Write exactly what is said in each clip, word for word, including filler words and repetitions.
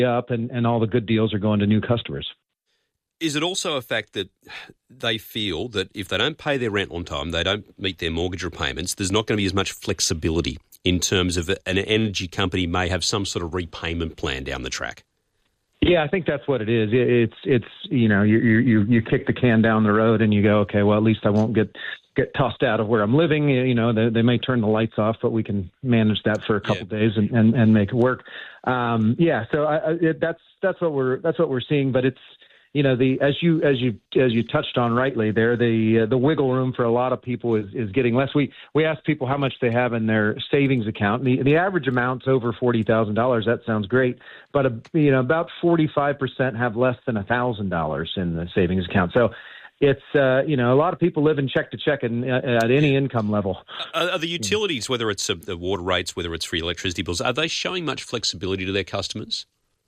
up and, and all the good deals are going to new customers. Is it also a fact that they feel that if they don't pay their rent on time, they don't meet their mortgage repayments, there's not going to be as much flexibility in terms of an energy company may have some sort of repayment plan down the track? Yeah, I think that's what it is. It's, it's you know, you you you kick the can down the road and you go, okay, well, at least I won't get get tossed out of where I'm living. You know, they, they may turn the lights off, but we can manage that for a couple yeah. days and, and, and make it work. Um, yeah, so I, I, it, that's that's what we're that's what we're seeing. But it's, you know, the as you as you as you touched on rightly there, the uh, the wiggle room for a lot of people is, is getting less. We we ask people how much they have in their savings account. The the average amount's over forty thousand dollars. That sounds great, but uh, you know, about forty five percent have less than a thousand dollars in the savings account. So it's uh, you know, a lot of people live in check to check and uh, at any income level. Are, are the utilities, whether it's uh, the water rates, whether it's for electricity bills, are they showing much flexibility to their customers?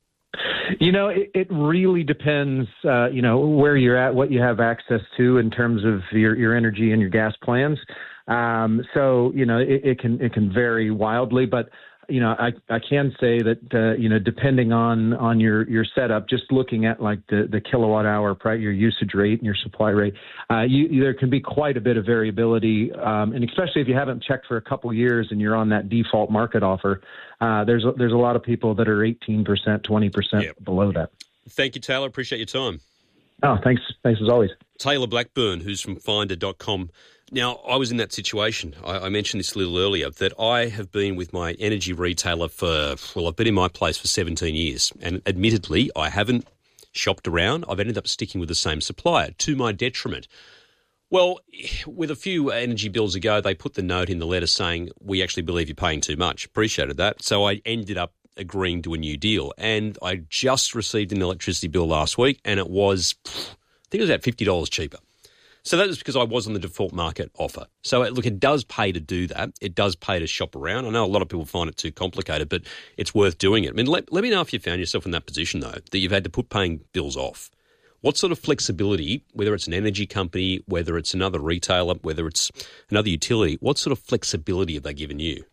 You know, it, it really depends, uh, you know, where you're at, what you have access to in terms of your, your energy and your gas plans. Um, so, you know, it, it can it can vary wildly, but, you know, I, I can say that, uh, you know, depending on, on your, your setup, just looking at like the, the kilowatt hour, price, your usage rate and your supply rate, uh, you, you, there can be quite a bit of variability. Um, and especially if you haven't checked for a couple of years and you're on that default market offer, uh, there's, a, there's a lot of people that are eighteen percent, twenty percent yep. below that. Thank you, Taylor. Appreciate your time. Oh, thanks. Thanks as always. Taylor Blackburn, who's from finder dot com. Now, I was in that situation. I, I mentioned this a little earlier, that I have been with my energy retailer for, well, I've been in my place for seventeen years. And admittedly, I haven't shopped around. I've ended up sticking with the same supplier to my detriment. Well, with a few energy bills ago, they put the note in the letter saying, we actually believe you're paying too much. Appreciated that. So I ended up agreeing to a new deal. And I just received an electricity bill last week, and it was, I think it was about fifty dollars cheaper. So that was because I was on the default market offer. So, look, it does pay to do that. It does pay to shop around. I know a lot of people find it too complicated, but it's worth doing it. I mean, let, let me know if you found yourself in that position, though, that you've had to put paying bills off. What sort of flexibility, whether it's an energy company, whether it's another retailer, whether it's another utility, what sort of flexibility have they given you?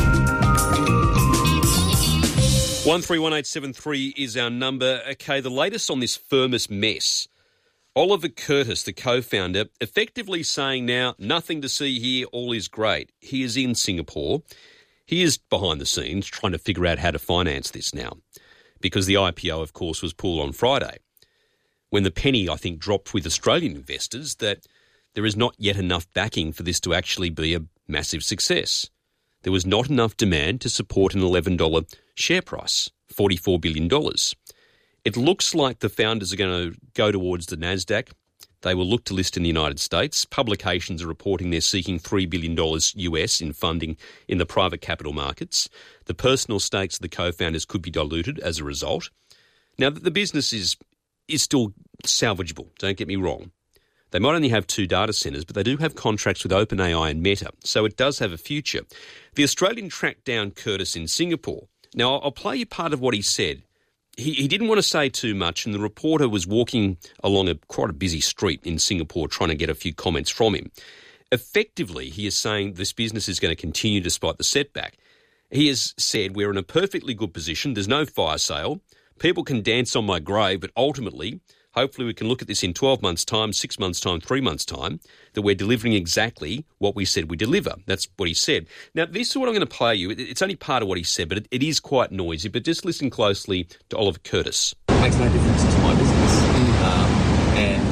one three one eight seven three is our number. Okay, the latest on this Firmus mess. Oliver Curtis, the co-founder, effectively saying now, nothing to see here, all is great. He is in Singapore. He is behind the scenes trying to figure out how to finance this now, because the I P O, of course, was pulled on Friday, when the penny, I think, dropped with Australian investors that there is not yet enough backing for this to actually be a massive success. There was not enough demand to support an eleven dollars share price, forty-four billion dollars. It looks like the founders are going to go towards the NASDAQ. They will look to list in the United States. Publications are reporting they're seeking three billion dollars U S in funding in the private capital markets. The personal stakes of the co-founders could be diluted as a result. Now, the business is, is still salvageable, don't get me wrong. They might only have two data centres, but they do have contracts with OpenAI and Meta, so it does have a future. The Australian tracked down Curtis in Singapore. Now, I'll play you part of what he said. He, he didn't want to say too much, and the reporter was walking along a quite a busy street in Singapore trying to get a few comments from him. Effectively, he is saying this business is going to continue despite the setback. He has said, we're in a perfectly good position. There's no fire sale. People can dance on my grave, but ultimately, hopefully we can look at this in twelve months' time, six months' time, three months' time, that we're delivering exactly what we said we deliver. That's what he said. Now, this is what I'm going to play you. It's only part of what he said, but it, it is quite noisy. But just listen closely to Oliver Curtis. It makes no difference to my business. Um, and,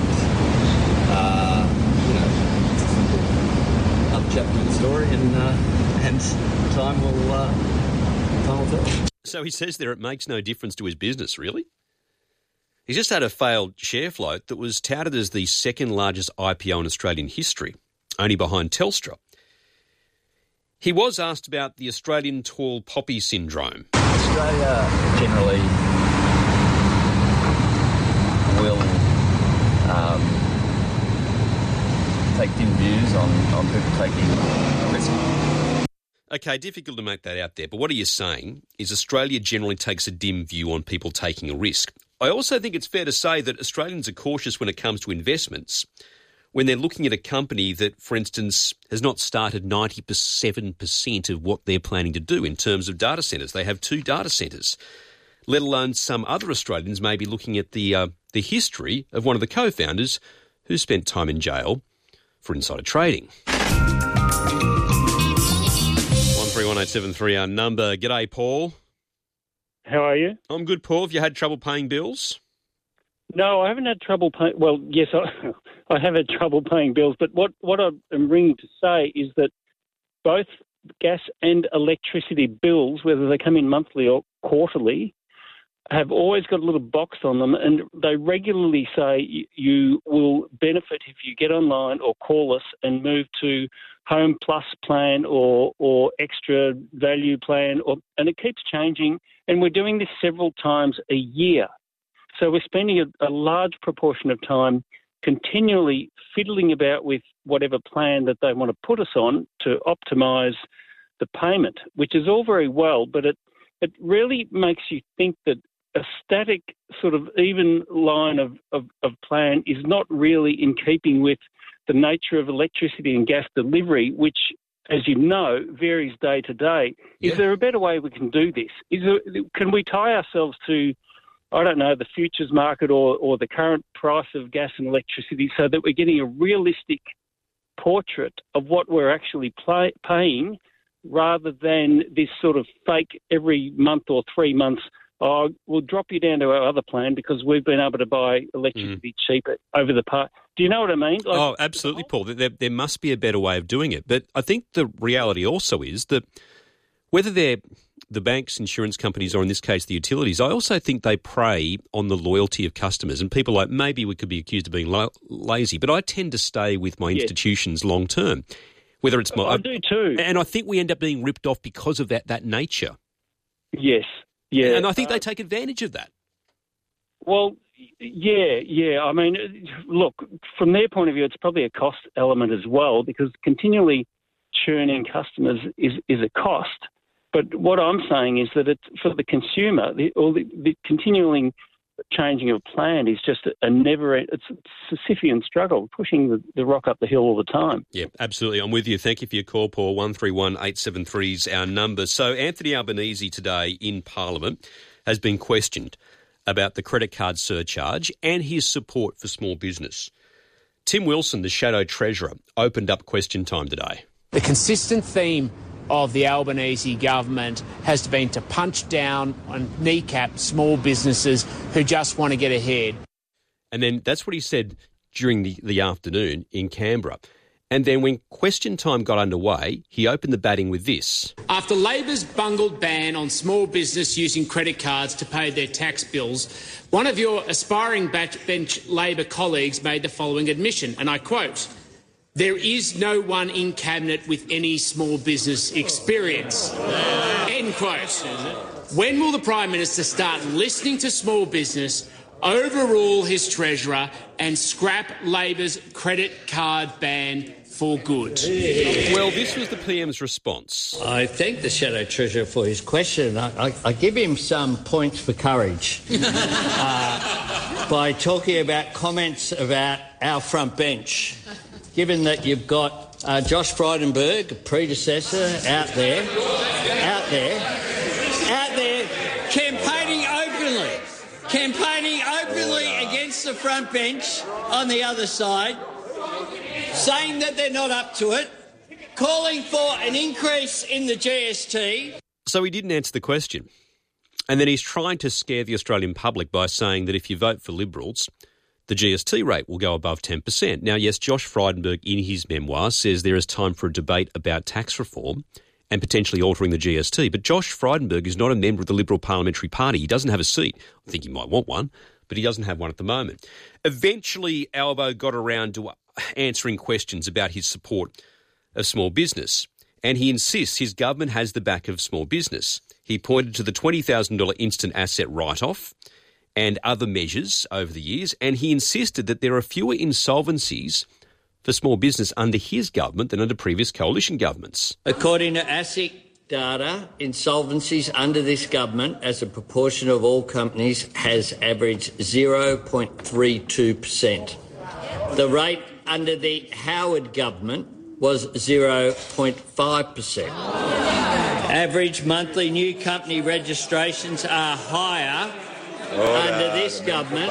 uh, you know, it's a simple other chapter in the story, and, uh, and time will, uh, time will tell. So he says there it makes no difference to his business, really? He's just had a failed share float that was touted as the second largest I P O in Australian history, only behind Telstra. He was asked about the Australian tall poppy syndrome. Australia generally will um, take dim views on, on people taking a risk. Okay, difficult to make that out there, but what he is saying is Australia generally takes a dim view on people taking a risk. I also think it's fair to say that Australians are cautious when it comes to investments, when they're looking at a company that, for instance, has not started ninety-seven percent of what they're planning to do in terms of data centres. They have two data centres. let alone some other Australians may be looking at the uh, the history of one of the co-founders who spent time in jail for insider trading. one three one eight seven three, our number. G'day, Paul. How are you? I'm good, Paul. Have you had trouble paying bills? No, I haven't had trouble paying... Well, yes, I, I have had trouble paying bills, but what, what I'm ringing to say is that both gas and electricity bills, whether they come in monthly or quarterly, have always got a little box on them, and they regularly say you will benefit if you get online or call us and move to Home Plus plan or or extra value plan, or and it keeps changing, and we're doing this several times a year. So we're spending a, a large proportion of time continually fiddling about with whatever plan that they want to put us on to optimise the payment, which is all very well, but it, it really makes you think that a static sort of even line of, of, of plan is not really in keeping with the nature of electricity and gas delivery, which, as you know, varies day to day. Yeah. Is there a better way we can do this? Is there, can we tie ourselves to, I don't know, the futures market or, or the current price of gas and electricity so that we're getting a realistic portrait of what we're actually play, paying rather than this sort of fake every month or three months, oh, we'll drop you down to our other plan because we've been able to buy electricity mm. cheaper over the past. Do you know what I mean? Like, oh, absolutely, Paul. There, there must be a better way of doing it. But I think the reality also is that whether they're the banks, insurance companies, or in this case the utilities, I also think they prey on the loyalty of customers. And people like, maybe we could be accused of being lo- lazy, but I tend to stay with my yes. institutions long term. Whether it's my, I do too. And I think we end up being ripped off because of that that nature. Yes. Yeah. And I think uh, they take advantage of that. Well, yeah, yeah. I mean, look, from their point of view, it's probably a cost element as well because continually churning customers is, is a cost. But what I'm saying is that it's for the consumer, the, or the, the continuing changing of plan is just a never, it's a Sisyphean struggle, pushing the, the rock up the hill all the time. Yeah, absolutely. I'm with you. Thank you for your call, Paul. one three one eight seven three is our number. So Anthony Albanese today in Parliament has been questioned about the credit card surcharge and his support for small business. Tim Wilson, the Shadow Treasurer, opened up question time today. The consistent theme of the Albanese government has been to punch down and kneecap small businesses who just want to get ahead. And then that's what he said during the, the afternoon in Canberra. And then when question time got underway, he opened the batting with this. After Labor's bungled ban on small business using credit cards to pay their tax bills, one of your aspiring backbench Labor colleagues made the following admission, and I quote, "There is no one in Cabinet with any small business experience." End quote. When will the Prime Minister start listening to small business, overrule his Treasurer and scrap Labor's credit card ban for good? Well, this was the P M's response. I thank the Shadow Treasurer for his question. I, I, I give him some points for courage uh, by talking about comments about our front bench. Given that you've got uh, Josh Frydenberg, a predecessor, out there, out there, out there, campaigning openly, campaigning openly against the front bench on the other side, saying that they're not up to it, calling for an increase in the G S T. So he didn't answer the question. And then he's trying to scare the Australian public by saying that if you vote for Liberals, the G S T rate will go above ten percent. Now, yes, Josh Frydenberg in his memoir says there is time for a debate about tax reform and potentially altering the G S T. But Josh Frydenberg is not a member of the Liberal Parliamentary Party. He doesn't have a seat. I think he might want one, but he doesn't have one at the moment. Eventually, Albo got around to answering questions about his support of small business, and he insists his government has the back of small business. He pointed to the twenty thousand dollars instant asset write-off and other measures over the years, and he insisted that there are fewer insolvencies for small business under his government than under previous coalition governments. According to ASIC data, insolvencies under this government as a proportion of all companies has averaged zero point three two percent. The rate under the Howard government was zero point five percent. Average monthly new company registrations are higher Order, under this government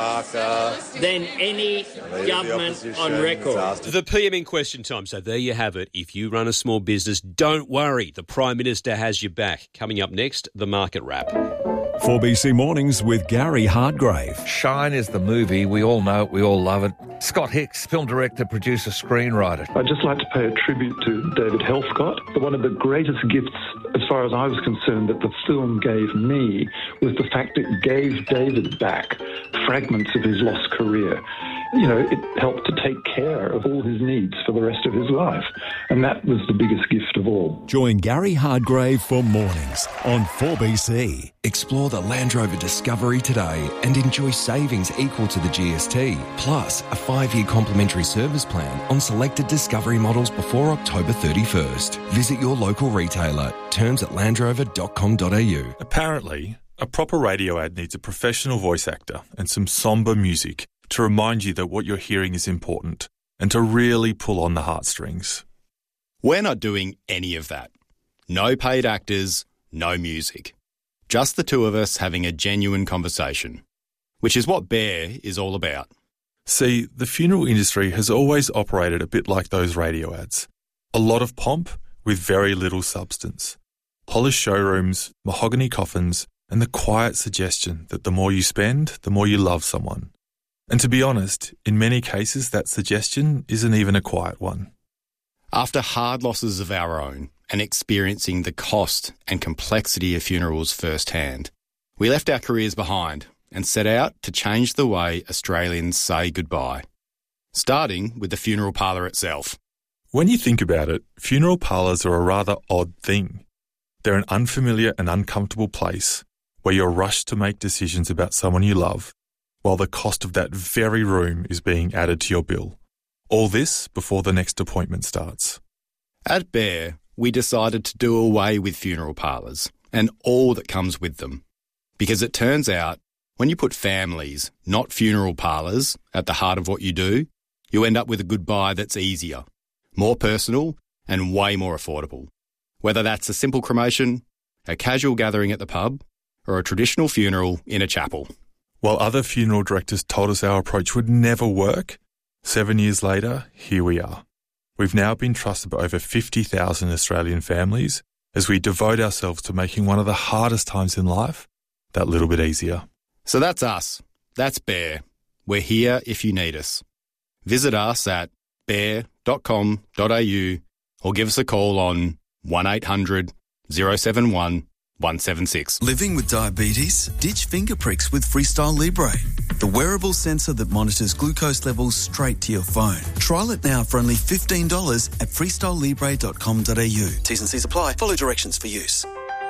than any government on record. The P M in question time. So there you have it. If you run a small business, don't worry. The Prime Minister has your back. Coming up next, the Market Wrap. four B C Mornings with Gary Hardgrave. Shine is the movie. We all know it. We all love it. Scott Hicks, film director, producer, screenwriter. I'd just like to pay a tribute to David Helfgott. One of the greatest gifts, as far as I was concerned, that the film gave me was the fact it gave David back fragments of his lost career. You know, it helped to take care of all his needs for the rest of his life. And that was the biggest gift of all. Join Gary Hardgrave for Mornings on four B C. Explore the Land Rover Discovery today and enjoy savings equal to the G S T, plus a five-year complimentary service plan on selected Discovery models before October thirty-first. Visit your local retailer. Terms at land rover dot com dot a u. Apparently, a proper radio ad needs a professional voice actor and some sombre music to remind you that what you're hearing is important and to really pull on the heartstrings. We're not doing any of that. No paid actors, no music. Just the two of us having a genuine conversation, which is what Bear is all about. See, the funeral industry has always operated a bit like those radio ads. A lot of pomp with very little substance. Polished showrooms, mahogany coffins, and the quiet suggestion that the more you spend, the more you love someone. And to be honest, in many cases that suggestion isn't even a quiet one. After hard losses of our own and experiencing the cost and complexity of funerals firsthand, we left our careers behind and set out to change the way Australians say goodbye, starting with the funeral parlour itself. When you think about it, funeral parlours are a rather odd thing. They're an unfamiliar and uncomfortable place where you're rushed to make decisions about someone you love, while the cost of that very room is being added to your bill. All this before the next appointment starts. At Bear, we decided to do away with funeral parlours and all that comes with them. Because it turns out, when you put families, not funeral parlours, at the heart of what you do, you end up with a goodbye that's easier, more personal and way more affordable. Whether that's a simple cremation, a casual gathering at the pub, or a traditional funeral in a chapel. While other funeral directors told us our approach would never work, seven years later, here we are. We've now been trusted by over fifty thousand Australian families as we devote ourselves to making one of the hardest times in life that little bit easier. So that's us. That's Bear. We're here if you need us. Visit us at bear dot com dot a u or give us a call on one eight hundred oh seven one one seven six. Living with diabetes? Ditch finger pricks with Freestyle Libre, the wearable sensor that monitors glucose levels straight to your phone. Trial it now for only fifteen dollars at freestyle libre dot com dot a u. T's and C's apply. Follow directions for use.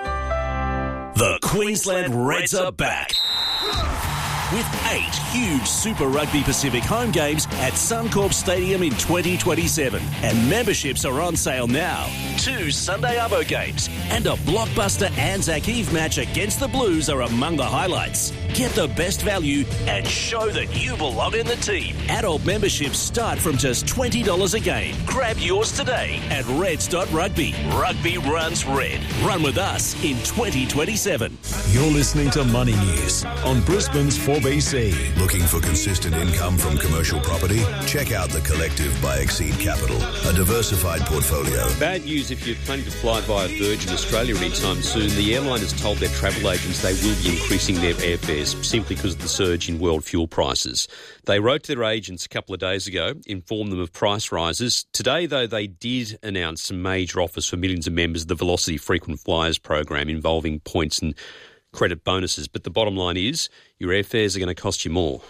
The Queensland Reds are back with eight huge Super Rugby Pacific home games at Suncorp Stadium in twenty twenty-seven. And memberships are on sale now. Two Sunday Arvo games and a blockbuster Anzac Eve match against the Blues are among the highlights. Get the best value and show that you belong in the team. Adult memberships start from just twenty dollars a game. Grab yours today at reds dot rugby. Rugby runs red. Run with us in twenty twenty-seven. You're listening to Money News on Brisbane's four B C. Looking for consistent income from commercial property? Check out The Collective by Exceed Capital, a diversified portfolio. Bad news if you're planning to fly via Virgin Australia anytime soon. The airline has told their travel agents they will be increasing their airfares simply because of the surge in world fuel prices. They wrote to their agents a couple of days ago, informed them of price rises. Today, though, they did announce some major offers for millions of members of the Velocity Frequent Flyers program involving points and credit bonuses. But the bottom line is your airfares are going to cost you more.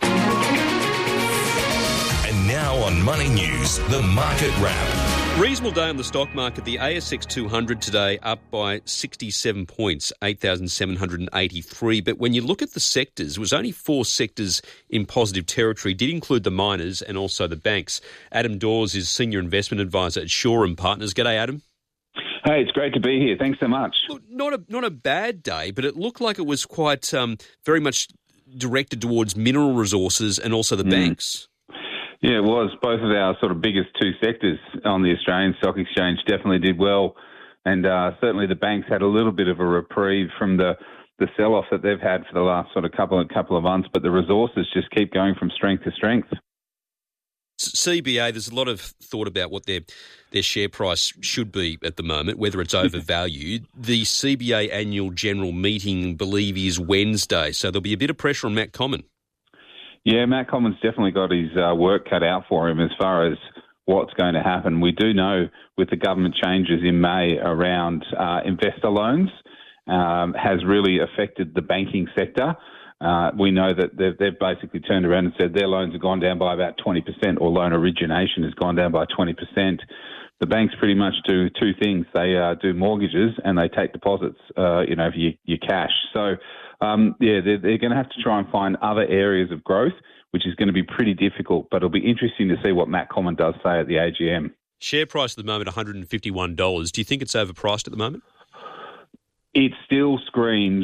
And now on Money News, the Market Wrap. Reasonable day on the stock market. The A S X two hundred today up by sixty-seven points, eight thousand seven hundred eighty-three. But when you look at the sectors, it was only four sectors in positive territory. It did include the miners and also the banks. Adam Dawes is Senior Investment Advisor at Shaw and Partners. G'day, Adam. Hey, it's great to be here. Thanks so much. Look, not a not a bad day, but it looked like it was quite um, very much directed towards mineral resources and also the mm. banks. Yeah, it was. Both of our sort of biggest two sectors on the Australian Stock Exchange definitely did well And uh, certainly the banks had a little bit of a reprieve from the, the sell-off that they've had for the last sort of couple of, couple of months, but the resources just keep going from strength to strength. C B A, there's a lot of thought about what their their share price should be at the moment, whether it's overvalued. The C B A annual general meeting, I believe, is Wednesday, so there'll be a bit of pressure on Matt Comyn. Yeah, Matt Comyn's definitely got his uh, work cut out for him as far as what's going to happen. We do know with the government changes in May around uh, investor loans um, has really affected the banking sector. Uh, we know that they've, they've basically turned around and said their loans have gone down by about twenty percent, or loan origination has gone down by twenty percent. The banks pretty much do two things. They uh, do mortgages and they take deposits, uh, you know, for your, your cash. So, um, yeah, they're, they're going to have to try and find other areas of growth, which is going to be pretty difficult. But it'll be interesting to see what Matt Comyn does say at the A G M. Share price at the moment, one hundred fifty-one dollars. Do you think it's overpriced at the moment? It still screams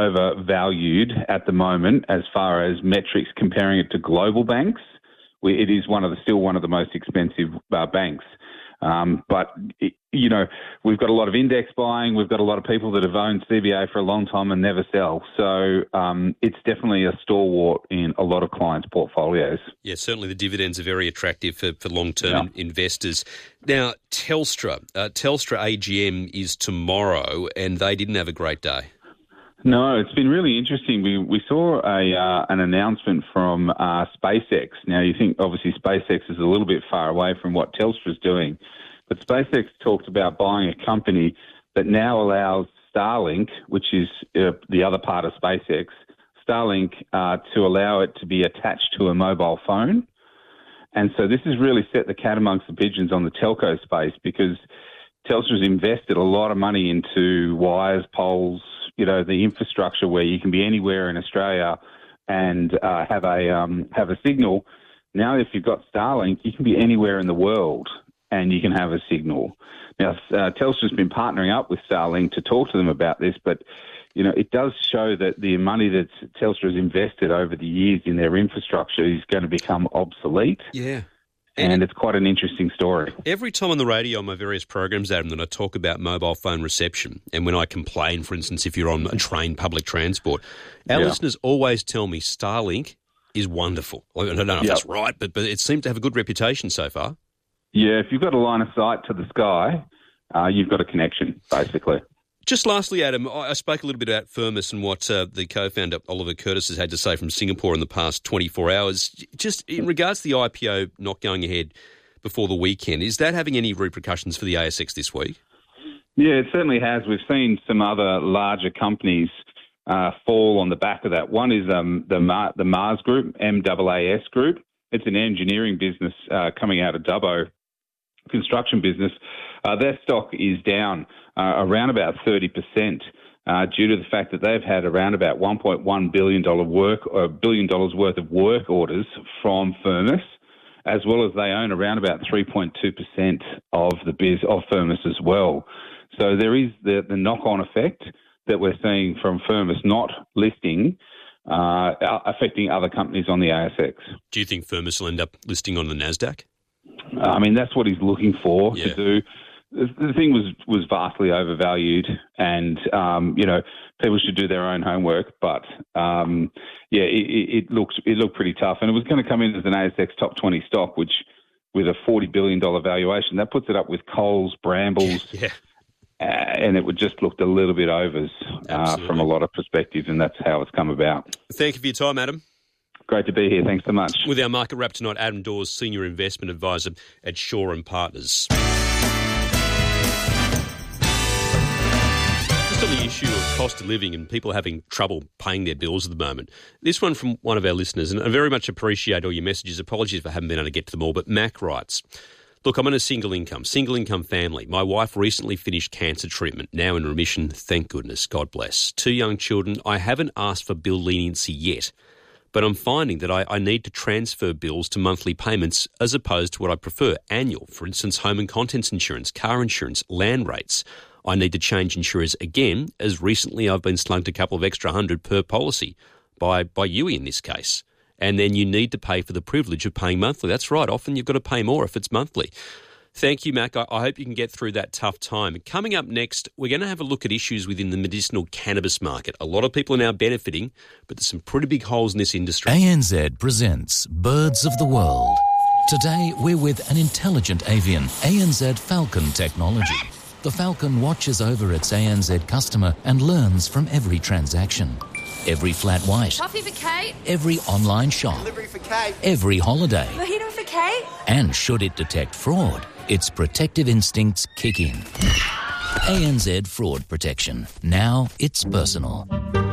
overvalued at the moment as far as metrics comparing it to global banks. It is one of the still one of the most expensive uh, banks. Um, but, it, you know, we've got a lot of index buying. We've got a lot of people that have owned C B A for a long time and never sell. So um, it's definitely a stalwart in a lot of clients' portfolios. Yeah, certainly the dividends are very attractive for, for long-term yeah. investors. Now, Telstra. Uh, Telstra A G M is tomorrow, and they didn't have a great day. No, it's been really interesting. We we saw a uh, an announcement from uh, SpaceX. Now, you think obviously SpaceX is a little bit far away from what Telstra's doing, but SpaceX talked about buying a company that now allows Starlink, which is uh, the other part of SpaceX, Starlink, uh, to allow it to be attached to a mobile phone. And so this has really set the cat amongst the pigeons on the telco space, because Telstra's invested a lot of money into wires, poles, you know, the infrastructure where you can be anywhere in Australia and uh, have a um, have a signal. Now, if you've got Starlink, you can be anywhere in the world and you can have a signal. Now, uh, Telstra's been partnering up with Starlink to talk to them about this, but, you know, it does show that the money that Telstra's invested over the years in their infrastructure is going to become obsolete. Yeah. And it's quite an interesting story. Every time on the radio on my various programs, Adam, that I talk about mobile phone reception, and when I complain, for instance, if you're on a train, public transport, our Yeah. listeners always tell me Starlink is wonderful. I don't know if Yep. that's right, but, but it seems to have a good reputation so far. Yeah, if you've got a line of sight to the sky, uh, you've got a connection, basically. Just lastly, Adam, I I spoke a little bit about Firmus and what uh, the co-founder Oliver Curtis has had to say from Singapore in the past twenty-four hours. Just in regards to the I P O not going ahead before the weekend, is that having any repercussions for the A S X this week? Yeah, it certainly has. We've seen some other larger companies uh, fall on the back of that. One is um, the Mar- the Mars Group, M A A S Group. It's an engineering business uh, coming out of Dubbo, construction business. Uh, their stock is down uh, around about thirty percent uh, due to the fact that they've had around about one point one billion dollars work, or billion dollars worth of work orders from Firmus, as well as they own around about three point two percent of the biz of Firmus as well. So there is the, the knock-on effect that we're seeing from Firmus not listing, uh, affecting other companies on the A S X. Do you think Firmus will end up listing on the NASDAQ? I mean, that's what he's looking for Yeah. to do. The the thing was, was vastly overvalued, and, um, you know, people should do their own homework. But, um, yeah, it, it, looks, it looked pretty tough. And it was going to come in as an A S X top twenty stock, which with a forty billion dollars valuation, that puts it up with Coles, Brambles, yeah. uh, and it would just looked a little bit overs uh, from a lot of perspectives, and that's how it's come about. Thank you for your time, Adam. Great to be here. Thanks so much. With our market wrap tonight, Adam Dawes, Senior Investment Advisor at Shaw and Partners. Just on the issue of cost of living and people having trouble paying their bills at the moment. This one from one of our listeners, and I very much appreciate all your messages. Apologies if I haven't been able to get to them all, but Mac writes, look, I'm on a single income, single income family. My wife recently finished cancer treatment, now in remission, thank goodness, God bless. Two young children. I haven't asked for bill leniency yet, but I'm finding that I, I need to transfer bills to monthly payments as opposed to what I prefer, annual. For instance, home and contents insurance, car insurance, land rates. I need to change insurers again, as recently I've been slugged a couple of extra hundred per policy by, by U I in this case. And then you need to pay for the privilege of paying monthly. That's right, often you've got to pay more if it's monthly. Thank you, Mac. I, I hope you can get through that tough time. Coming up next, we're going to have a look at issues within the medicinal cannabis market. A lot of people are now benefiting, but there's some pretty big holes in this industry. A N Z presents Birds of the World. Today, we're with an intelligent avian, A N Z Falcon technology. The Falcon watches over its A N Z customer and learns from every transaction. Every flat white. Coffee for Kate. Every online shop. Delivery for Kate. Every holiday. Mojito for Kate. And should it detect fraud, its protective instincts kick in. A N Z Fraud Protection. Now it's personal.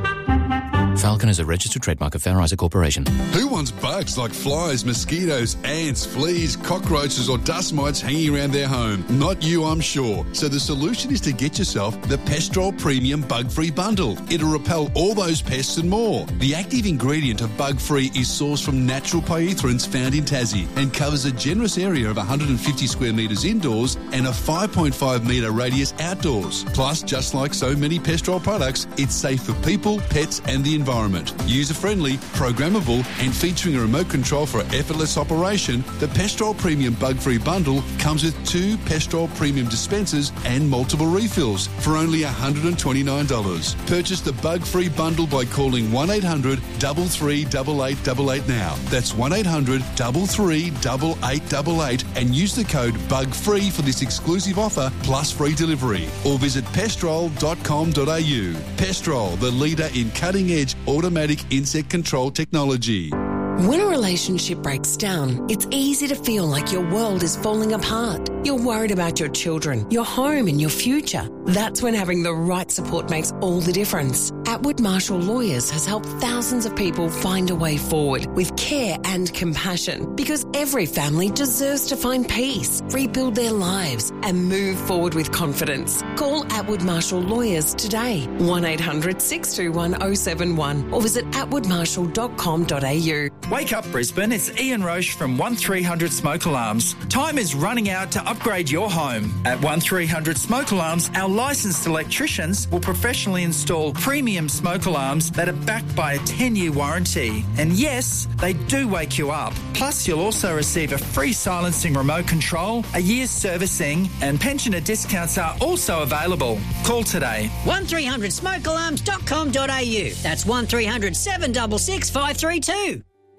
Falcon is a registered trademark of Fair Isaac Corporation. Who wants bugs like flies, mosquitoes, ants, fleas, cockroaches or dust mites hanging around their home? Not you, I'm sure. So the solution is to get yourself the Pestrol Premium Bug-Free Bundle. It'll repel all those pests and more. The active ingredient of Bug-Free is sourced from natural pyrethroids found in Tassie and covers a generous area of one hundred fifty square metres indoors and a five point five metre radius outdoors. Plus, just like so many Pestrol products, it's safe for people, pets and the environment. User-friendly, programmable and featuring a remote control for effortless operation, the Pestrol Premium Bug-Free Bundle comes with two Pestrol Premium dispensers and multiple refills for only one hundred twenty-nine dollars. Purchase the Bug-Free Bundle by calling one eight hundred, three three eight eight eight eight now. That's one eight hundred, three three eight eight eight eight and use the code BUGFREE for this exclusive offer plus free delivery. Or visit pestrol dot com dot a u. Pestrol, the leader in cutting-edge automatic insect control technology. When a relationship breaks down, it's easy to feel like your world is falling apart. You're worried about your children, your home and your future. That's when having the right support makes all the difference. Atwood Marshall Lawyers has helped thousands of people find a way forward with care and compassion, because every family deserves to find peace, rebuild their lives and move forward with confidence. Call Atwood Marshall Lawyers today, one eight hundred, six two one, oh seven one or visit atwood marshall dot com dot a u. Wake up Brisbane, it's Ian Roche from one three hundred Smoke Alarms. Time is running out to upgrade your home. At one three hundred Smoke Alarms, our licensed electricians will professionally install premium smoke alarms that are backed by a ten-year warranty. And yes, they do wake you up. Plus, you'll also receive a free silencing remote control, a year's servicing, and pensioner discounts are also available. Call today. one three hundred smoke alarms dot com dot a u. That's one three hundred, seven six six, five three two.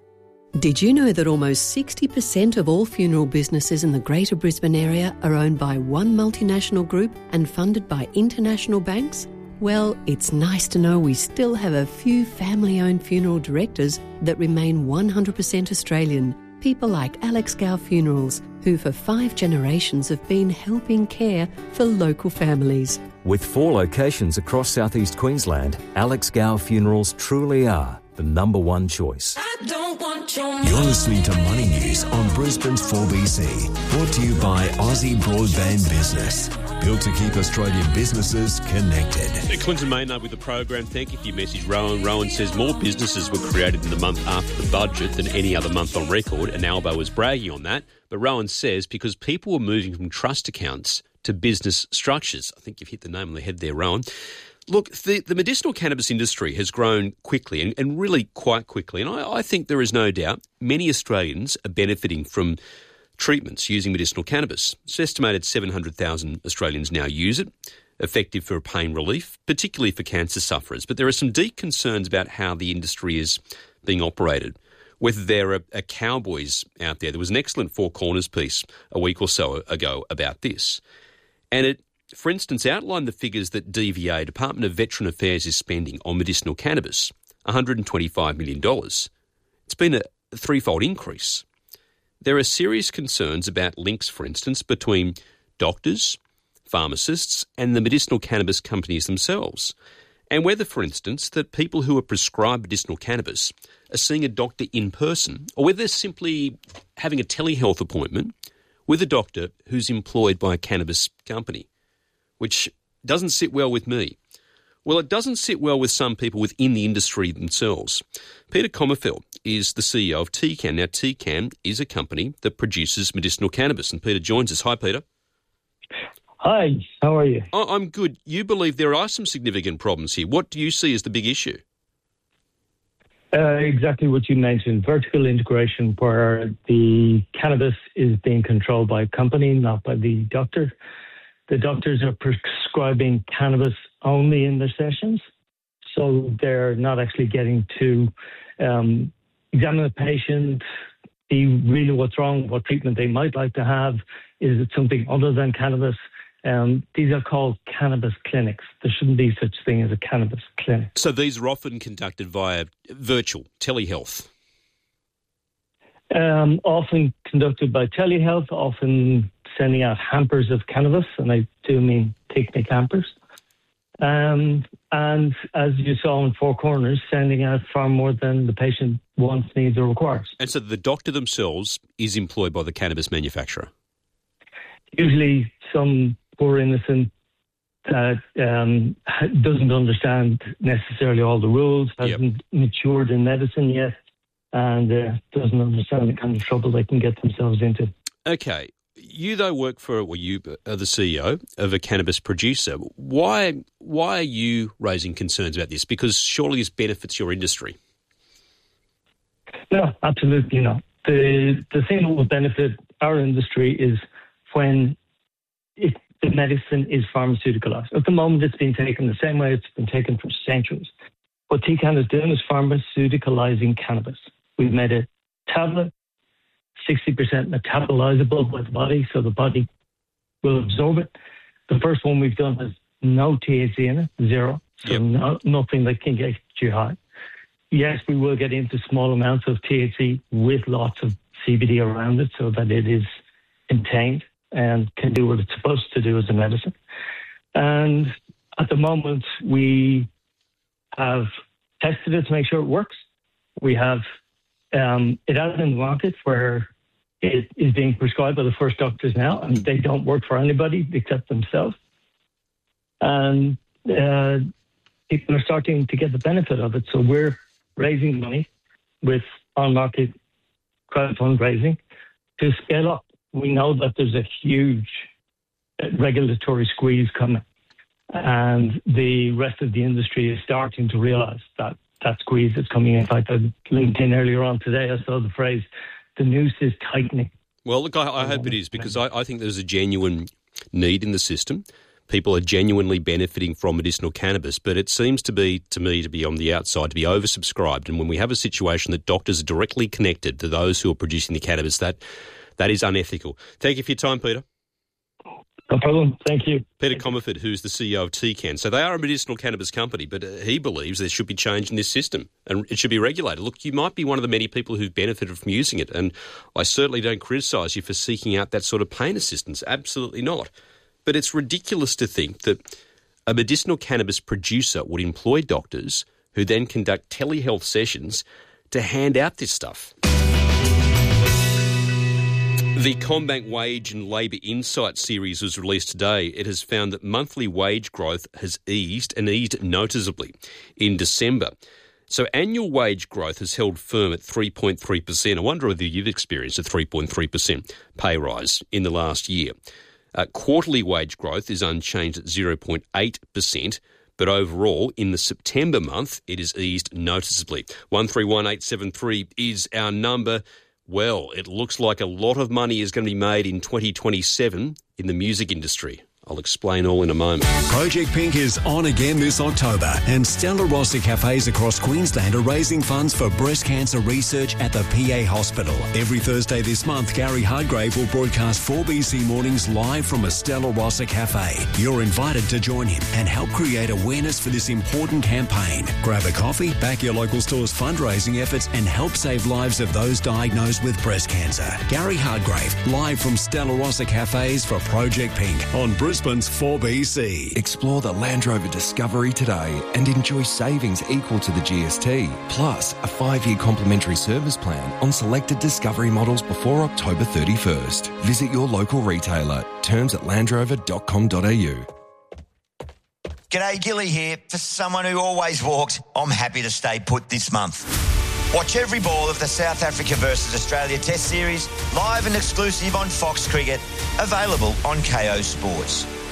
Did you know that almost sixty percent of all funeral businesses in the Greater Brisbane area are owned by one multinational group and funded by international banks? Well, it's nice to know we still have a few family-owned funeral directors that remain one hundred percent Australian. People like Alex Gow Funerals, who for five generations have been helping care for local families. With four locations across southeast Queensland, Alex Gow Funerals truly are the number one choice. You're listening to Money News on Brisbane's four B C, brought to you by Aussie Broadband Business, built to keep Australian businesses connected. Clinton Maynard with the program. Thank you for your message, Rowan. Rowan says more businesses were created in the month after the budget than any other month on record, and Albo was bragging on that. But Rowan says because people were moving from trust accounts to business structures. I think you've hit the nail on the head there, Rowan. Look, the, the medicinal cannabis industry has grown quickly and, and really quite quickly. And I, I think there is no doubt many Australians are benefiting from treatments using medicinal cannabis. It's estimated seven hundred thousand Australians now use it, effective for pain relief, particularly for cancer sufferers. But there are some deep concerns about how the industry is being operated, whether there are, are cowboys out there. There was an excellent Four Corners piece a week or so ago about this. And it for instance, outlined the figures that D V A, Department of Veteran Affairs, is spending on medicinal cannabis, one hundred twenty-five million dollars. It's been a threefold increase. There are serious concerns about links, for instance, between doctors, pharmacists and the medicinal cannabis companies themselves, and whether, for instance, that people who are prescribed medicinal cannabis are seeing a doctor in person, or whether they're simply having a telehealth appointment with a doctor who's employed by a cannabis company, which doesn't sit well with me. Well, it doesn't sit well with some people within the industry themselves. Peter Commerfeld is the C E O of T C A N. Now, T C A N is a company that produces medicinal cannabis, and Peter joins us. Hi, Peter. Hi, how are you? I'm good. You believe there are some significant problems here. What do you see as the big issue? Uh, exactly what you mentioned, vertical integration, where the cannabis is being controlled by a company, not by the doctor. The doctors are prescribing cannabis only in their sessions, so they're not actually getting to um, examine the patient, see really what's wrong, what treatment they might like to have. Is it something other than cannabis? Um, these are called cannabis clinics. There shouldn't be such thing as a cannabis clinic. So these are often conducted via virtual telehealth? Um, often conducted by telehealth, often sending out hampers of cannabis, and I do mean picnic hampers. Um, and as you saw in Four Corners, sending out far more than the patient wants, needs, or requires. And so the doctor themselves is employed by the cannabis manufacturer? Usually some poor innocent that um, doesn't understand necessarily all the rules, hasn't yep. matured in medicine yet, and uh, doesn't understand the kind of trouble they can get themselves into. Okay. You, though, work for, well, you are the C E O of a cannabis producer. Why, why are you raising concerns about this? Because surely this benefits your industry. No, absolutely not. The, the thing that will benefit our industry is when it the medicine is pharmaceuticalized. At the moment, it's been taken the same way it's been taken for centuries. What T CAN is doing is pharmaceuticalizing cannabis. We've made a tablet, sixty percent metabolizable by the body, so the body will absorb it. The first one we've done has no T H C in it, zero, so yep. no, nothing that can get you high. Yes, we will get into small amounts of T H C with lots of C B D around it so that it is contained and can do what it's supposed to do as a medicine. And at the moment, we have tested it to make sure it works. We have um, it out in the market where it is being prescribed by the first doctors now, and they don't work for anybody except themselves. And uh, people are starting to get the benefit of it. So we're raising money with on-market crowd fundraising to scale up. We know that there's a huge regulatory squeeze coming, and the rest of the industry is starting to realise that that squeeze is coming. In fact, I linked in earlier on today, I saw the phrase, the noose is tightening. Well, look, I, I hope it is, because I, I think there's a genuine need in the system. People are genuinely benefiting from medicinal cannabis, but it seems to be, to me, to be on the outside, to be oversubscribed. And when we have a situation that doctors are directly connected to those who are producing the cannabis, that that is unethical. Thank you for your time, Peter. No problem. Thank you. Peter Comerford, who's the C E O of T CAN. So they are a medicinal cannabis company, but uh, he believes there should be change in this system and it should be regulated. Look, you might be one of the many people who've benefited from using it, and I certainly don't criticise you for seeking out that sort of pain assistance. Absolutely not. But it's ridiculous to think that a medicinal cannabis producer would employ doctors who then conduct telehealth sessions to hand out this stuff. The CommBank Wage and Labour Insight series was released today. It has found that monthly wage growth has eased and eased noticeably in December. So annual wage growth has held firm at three point three percent. I wonder whether you've experienced a three point three percent pay rise in the last year. Uh, quarterly wage growth is unchanged at zero point eight percent, but overall, in the September month, it has eased noticeably. one three one eight seven three is our number. Well, it looks like a lot of money is going to be made in twenty twenty-seven in the music industry. I'll explain all in a moment. Project Pink is on again this October, and Stella Rossa cafes across Queensland are raising funds for breast cancer research at the P A Hospital. Every Thursday this month, Gary Hardgrave will broadcast four B C Mornings live from a Stella Rossa cafe. You're invited to join him and help create awareness for this important campaign. Grab a coffee, back your local store's fundraising efforts, and help save lives of those diagnosed with breast cancer. Gary Hardgrave, live from Stella Rossa cafes for Project Pink on Brisbane. Brisbane's four B C. Explore the Land Rover Discovery today and enjoy savings equal to the G S T, plus a five-year complimentary service plan on selected Discovery models before October thirty-first. Visit your local retailer. Terms at land rover dot com dot a u. G'day, Gilly here. For someone who always walks, I'm happy to stay put this month. Watch every ball of the South Africa versus Australia Test Series, live and exclusive on Fox Cricket, available on K O Sports.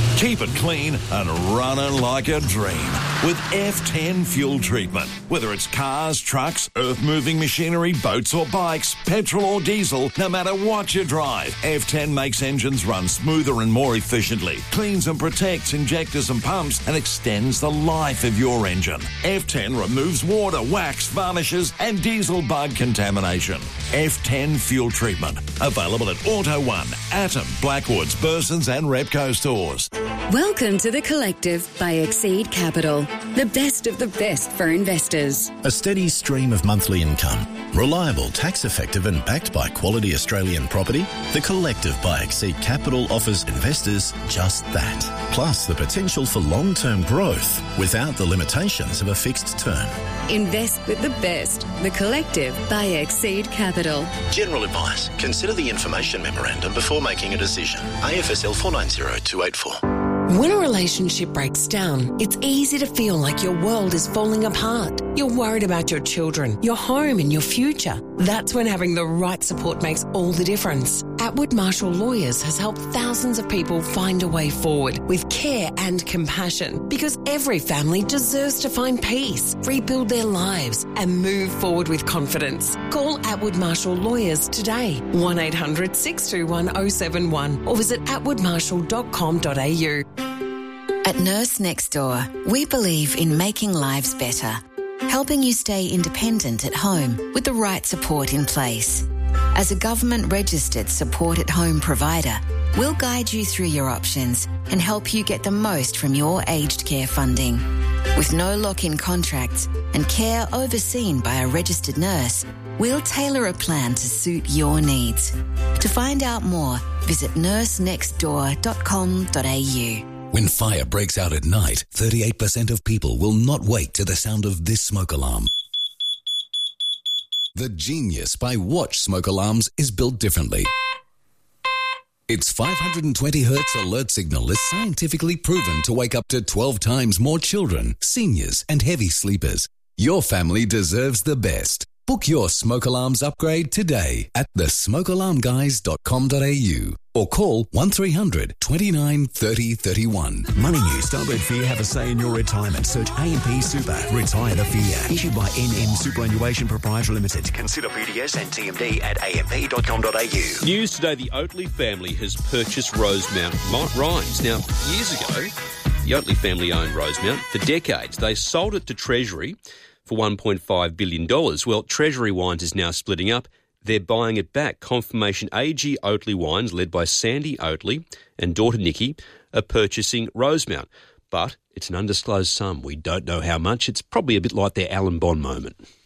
Keep it clean and running like a dream with F ten fuel treatment. Whether it's cars, trucks, earth-moving machinery, boats or bikes, petrol or diesel, no matter what you drive, F ten makes engines run smoother and more efficiently, cleans and protects injectors and pumps, and extends the life of your engine. F ten removes water, wax, varnishes and diesel bug contamination. F ten fuel treatment. Available at Auto One, Atom, Blackwoods, Burson's and Repco stores. Welcome to The Collective by Exceed Capital, the best of the best for investors. A steady stream of monthly income, reliable, tax-effective and backed by quality Australian property, The Collective by Exceed Capital offers investors just that. Plus the potential for long-term growth without the limitations of a fixed term. Invest with the best. The Collective by Exceed Capital. General advice. Consider the information memorandum before making a decision. A F S L four nine zero two eight four. When a relationship breaks down, it's easy to feel like your world is falling apart. You're worried about your children, your home and your future. That's when having the right support makes all the difference. Atwood Marshall Lawyers has helped thousands of people find a way forward with care and compassion, because every family deserves to find peace, rebuild their lives and move forward with confidence. Call Atwood Marshall Lawyers today, one eight hundred six two one oh seven one, or visit atwood marshall dot com dot a u. At Nurse Next Door, we believe in making lives better, helping you stay independent at home with the right support in place. As a government-registered support-at-home provider, we'll guide you through your options and help you get the most from your aged care funding. With no lock-in contracts and care overseen by a registered nurse, we'll tailor a plan to suit your needs. To find out more, visit nurse next door dot com dot a u. When fire breaks out at night, thirty-eight percent of people will not wake to the sound of this smoke alarm. The Genius by Watch smoke alarms is built differently. Its five hundred twenty hertz alert signal is scientifically proven to wake up to twelve times more children, seniors and heavy sleepers. Your family deserves the best. Book your smoke alarms upgrade today at the smoke alarm guys dot com dot a u or call one three hundred twenty-nine thirty thirty-one. Money News. Don't let fear have a say in your retirement. Search A M P Super. Retire the fear. Issued by N M Superannuation Proprietary Limited. Consider B D S and T M D at a m p dot com dot a u. News today, the Oatley family has purchased Rosemount Rhymes. Now, years ago, the Oatley family owned Rosemount. For decades, they sold it to Treasury for one point five billion dollars. Well, Treasury Wines is now splitting up. They're buying it back. Confirmation A G Oatley Wines, led by Sandy Oatley and daughter Nikki, are purchasing Rosemount. But it's an undisclosed sum. We don't know how much. It's probably a bit like their Alan Bond moment.